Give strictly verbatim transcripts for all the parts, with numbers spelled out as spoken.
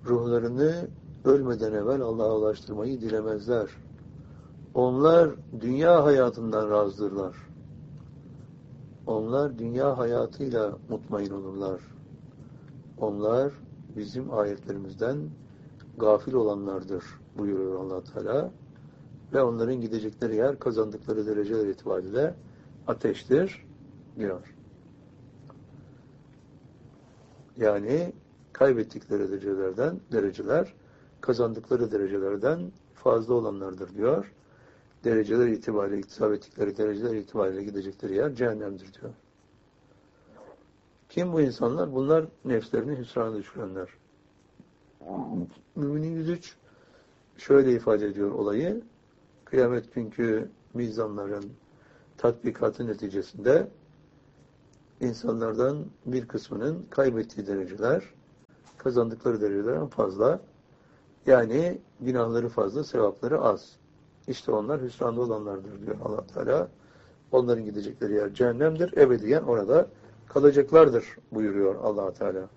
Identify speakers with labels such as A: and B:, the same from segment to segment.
A: ruhlarını ölmeden evvel Allah'a ulaştırmayı dilemezler. Onlar dünya hayatından razdırlar. Onlar dünya hayatıyla mutmain olurlar. Onlar bizim ayetlerimizden gafil olanlardır buyuruyor Allah Teala. Ve onların gidecekleri yer kazandıkları dereceler itibariyle ateştir diyor. Yani kaybettikleri derecelerden dereceler kazandıkları derecelerden fazla olanlardır diyor. Dereceler itibariyle, iktisap ettikleri dereceler itibariyle gidecekleri yer cehennemdir diyor. Kim bu insanlar? Bunlar nefslerini hüsrana düşürenler. Mümin-i yüz üç şöyle ifade ediyor olayı. Kıyamet günkü mizanların tatbikatı neticesinde insanlardan bir kısmının kaybettiği dereceler, kazandıkları derecelerden fazla. Yani günahları fazla, sevapları az. İşte onlar hüsranda olanlardır diyor Allah Teala. Onların gidecekleri yer cehennemdir. Ebediyen orada kalacaklardır buyuruyor Allah Teala.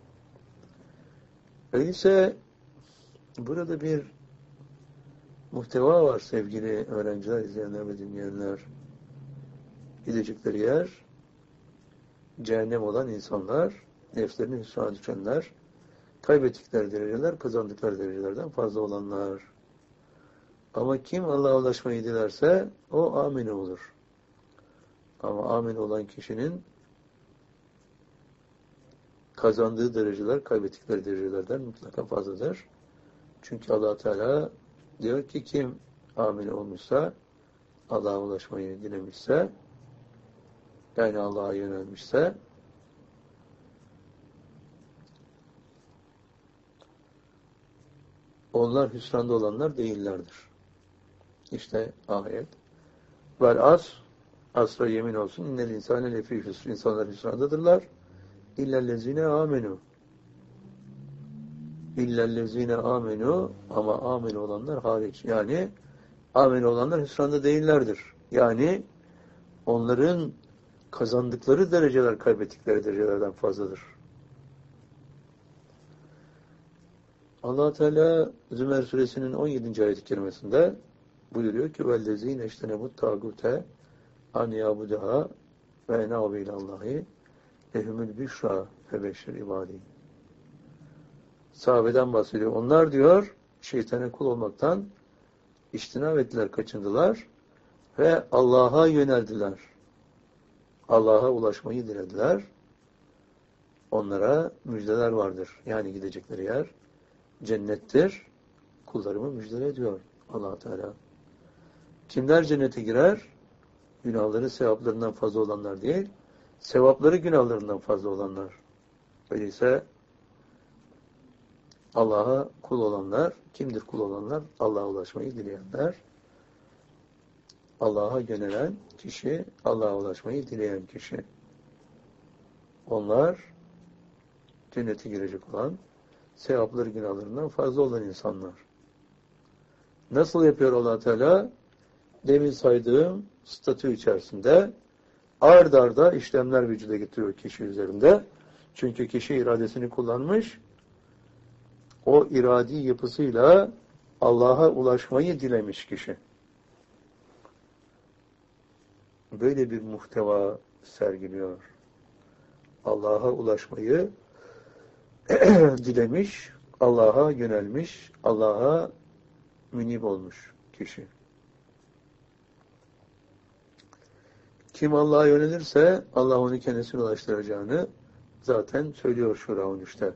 A: Öyleyse burada bir muhteva var sevgili öğrenciler, izleyenler ve dinleyenler. Gidecekleri yer cehennem olan insanlar, nefslerini hüsrana düşenler, kaybettikleri dereceler, kazandıkları derecelerden fazla olanlar. Ama kim Allah'a ulaşmayı dilerse o amin olur. Ama amin olan kişinin kazandığı dereceler, kaybettikleri derecelerden mutlaka fazladır. Çünkü Allah Teala diyor ki kim amin olmuşsa, Allah'a ulaşmayı dilemişse, yani Allah'a yönelmişse, onlar hüsranda olanlar değillerdir. İşte ayet. Vel as, asra yemin olsun, innel insane lefî hüsr, insanlar hüsrandadırlar. İllellezine amenu. İllellezine amenu, ama amin olanlar hariç. Yani amin olanlar hüsranda değillerdir. Yani onların kazandıkları dereceler kaybettikleri derecelerden fazladır. Allah Teala Zümer suresinin on yedinci ayet-i kerimesinde buyuruyor ki vellezine iştenebut tagute an yabudaha ve enabu ilallahi lehumul büşra febeşşir ibadi. Sahabeden bahsediyor. Onlar diyor şeytana kul olmaktan içtinab ettiler, kaçındılar ve Allah'a yöneldiler. Allah'a ulaşmayı dilediler. Onlara müjdeler vardır. Yani gidecekleri yer cennettir. Kullarımı müjdele ediyor Allah Teala. Kimler cennete girer? Günahları sevaplarından fazla olanlar değil, sevapları günahlarından fazla olanlar. Öyleyse Allah'a kul olanlar, kimdir kul olanlar? Allah'a ulaşmayı dileyenler. Allah'a yönelen kişi, Allah'a ulaşmayı dileyen kişi. Onlar cennete girecek olan, sevapları günahlarından fazla olan insanlar. Nasıl yapıyor Allah Teala? Demin saydığım statü içerisinde ard arda işlemler vücuda getiriyor kişi üzerinde. Çünkü kişi iradesini kullanmış, o iradi yapısıyla Allah'a ulaşmayı dilemiş kişi. Böyle bir muhteva sergiliyor. Allah'a ulaşmayı dilemiş, Allah'a yönelmiş, Allah'a münib olmuş kişi. Kim Allah'a yönelirse Allah onu kendisine ulaştıracağını zaten söylüyor Şura on üçte.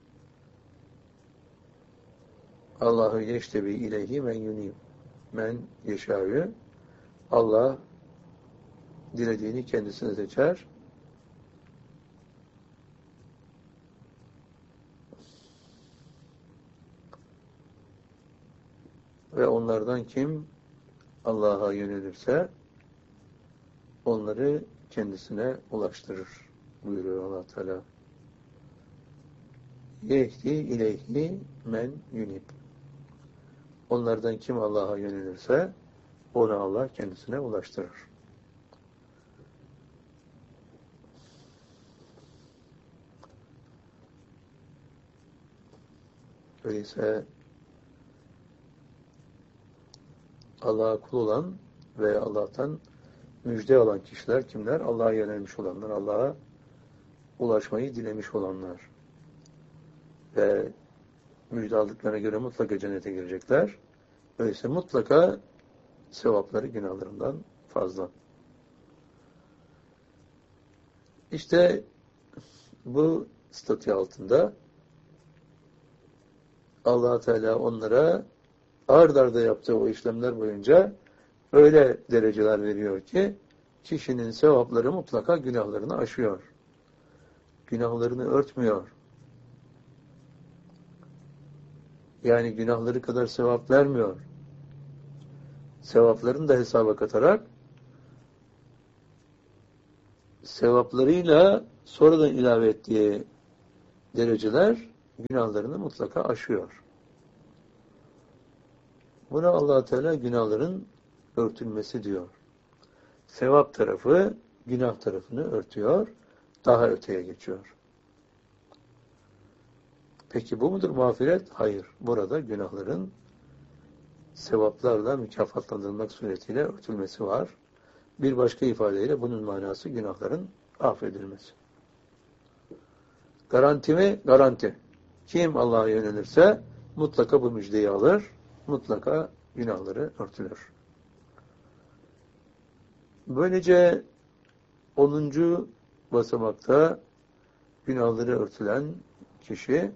A: Allahu yeştebi ileyhi men yunim. Men yeşâ'yü. Allah dilediğini kendisine seçer. Ve onlardan kim Allah'a yönelirse onları kendisine ulaştırır buyuruyor Allah Teala. Yehdi ileyhi men yunib. Onlardan kim Allah'a yönelirse onu Allah kendisine ulaştırır. Öyleyse Allah'a kul olan ve Allah'tan müjde alan kişiler kimler? Allah'a yönelmiş olanlar, Allah'a ulaşmayı dilemiş olanlar. Ve müjde aldıklarına göre mutlaka cennete girecekler. Öyleyse mutlaka sevapları günahlarından fazla. İşte bu statü altında Allah Teala onlara ard arda yaptığı o işlemler boyunca öyle dereceler veriyor ki kişinin sevapları mutlaka günahlarını aşıyor. Günahlarını örtmüyor. Yani günahları kadar sevap vermiyor. Sevaplarını da hesaba katarak sevaplarıyla sonradan ilave ettiği dereceler günahlarını mutlaka aşıyor. Buna Allah Teala günahların örtülmesi diyor. Sevap tarafı günah tarafını örtüyor, daha öteye geçiyor. Peki bu mudur mağfiret? Hayır. Burada günahların sevaplarla mükafatlandırılmak suretiyle örtülmesi var. Bir başka ifadeyle bunun manası günahların affedilmesi. Garanti mi? Garanti. Kim Allah'a yönelirse mutlaka bu müjdeyi alır, mutlaka günahları örtülür. Böylece onuncu basamakta günahları örtülen kişi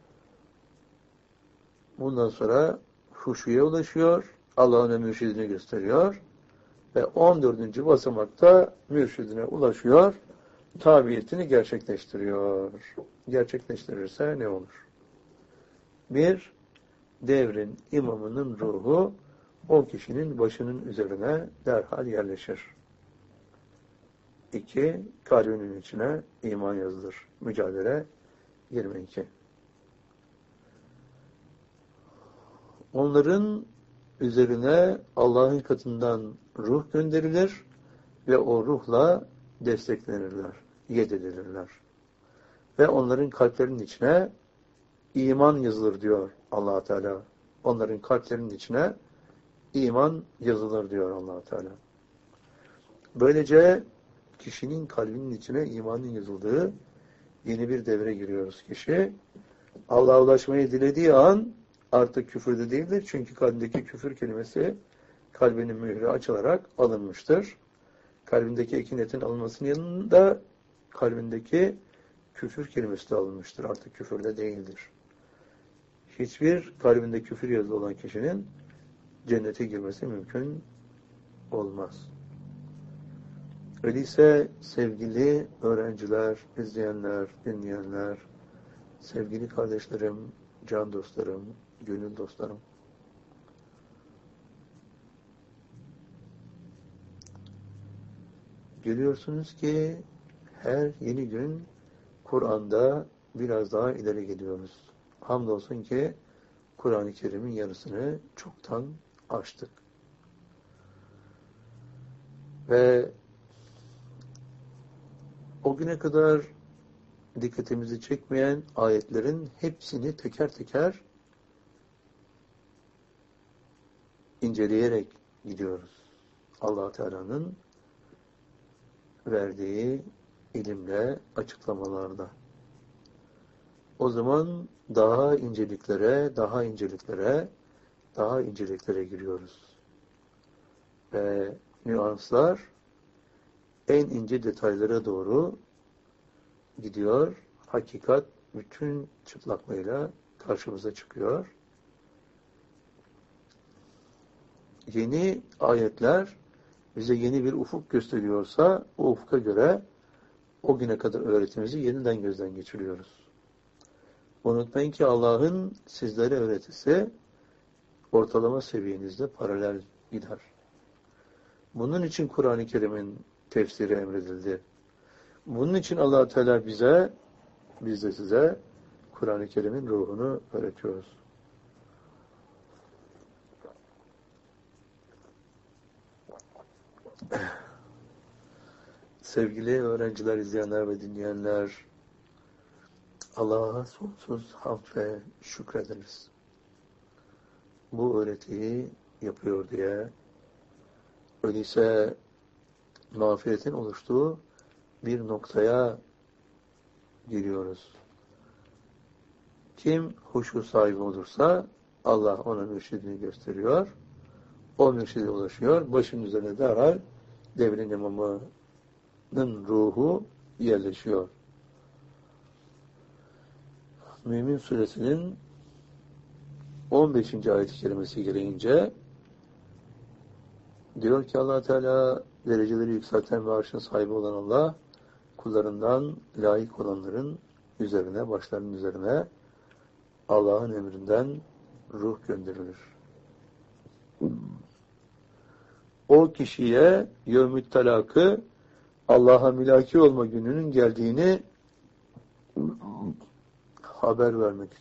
A: bundan sonra huşuya ulaşıyor, Allah'ın mürşidini gösteriyor ve on dördüncü basamakta mürşidine ulaşıyor, tabiyetini gerçekleştiriyor. Gerçekleştirirse ne olur? Bir, devrin imamının ruhu o kişinin başının üzerine derhal yerleşir. İki, kalbinin içine iman yazılır. Mücadele yirmi iki. Onların üzerine Allah'ın katından ruh gönderilir ve o ruhla desteklenirler, yedilirler. Ve onların kalplerinin içine iman yazılır diyor Allah Teala. Onların kalplerinin içine iman yazılır diyor Allah Teala. Böylece kişinin kalbinin içine imanın yazıldığı yeni bir devre giriyoruz. Kişi Allah'a ulaşmayı dilediği an artık küfürde değildir. Çünkü kalbindeki küfür kelimesi kalbinin mührü açılarak alınmıştır. Kalbindeki ekinetin alınmasının yanında kalbindeki küfür kelimesi de alınmıştır. Artık küfürde değildir. Hiçbir kalbinde küfür yazılı olan kişinin cennete girmesi mümkün olmaz. Öyleyse sevgili öğrenciler, izleyenler, dinleyenler, sevgili kardeşlerim, can dostlarım, gönül dostlarım, görüyorsunuz ki her yeni gün Kur'an'da biraz daha ileri gidiyoruz. Hamdolsun ki Kur'an-ı Kerim'in yarısını çoktan aştık. Ve o güne kadar dikkatimizi çekmeyen ayetlerin hepsini teker teker inceleyerek gidiyoruz. Allah Teala'nın verdiği ilimle, açıklamalarda. O zaman daha inceliklere, daha inceliklere, daha inceliklere giriyoruz. Ve nüanslar en ince detaylara doğru gidiyor. Hakikat bütün çıplaklığıyla karşımıza çıkıyor. Yeni ayetler bize yeni bir ufuk gösteriyorsa o ufka göre o güne kadar öğretimizi yeniden gözden geçiriyoruz. Unutmayın ki Allah'ın sizlere öğretisi ortalama seviyenizde paralel gider. Bunun için Kur'an-ı Kerim'in tefsiri emredildi. Bunun için Allah Teala bize, biz de size Kur'an-ı Kerim'in ruhunu öğretiyoruz. Sevgili öğrenciler, izleyenler ve dinleyenler, Allah'a sonsuz hamd ve şükrederiz. Bu öğretiyi yapıyor diye, öyleyse mağfiretin oluştuğu bir noktaya giriyoruz. Kim huşu sahibi olursa Allah ona mürşidini gösteriyor. O mürşide ulaşıyor. Başının üzerine derhal devrin imamının ruhu yerleşiyor. Mümin Suresinin on beşinci ayet-i kerimesi gereğince diyor ki Allah Teala dereceleri yükselten ve arşın sahibi olan Allah kullarından layık olanların üzerine, başlarının üzerine Allah'ın emrinden ruh gönderilir. O kişiye yevmü't talakı Allah'a mülaki olma gününün geldiğini haber vermek için